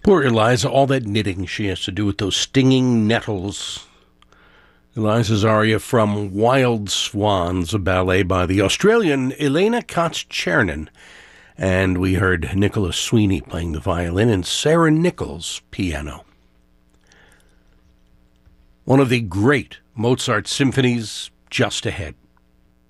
Poor Eliza, all that knitting she has to do with those stinging nettles. Eliza's aria from Wild Swans, a ballet by the Australian Elena Katz-Chernin. And we heard Nicholas Sweeney playing the violin and Sarah Nichols piano. One of the great Mozart symphonies just ahead.